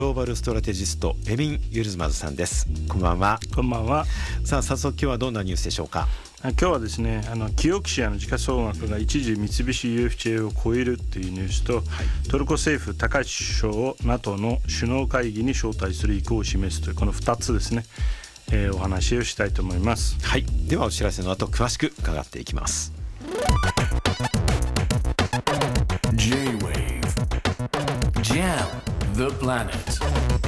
グローバルストラテジストエビン・ユルズマズさんです。こんばんは。 こんばんは。 さあ早速今日はどんなニュースでしょうか。 今日はですね、キオクシアの時価総額が一時三菱 UFJ を超えるというニュースと、トルコ政府高市首相を NATO の首脳会議に招待する意向を示すというこの2つですね、お話をしたいと思います。 はい、ではお知らせの後詳しく伺っていきます。 J-Wave Jam the Planet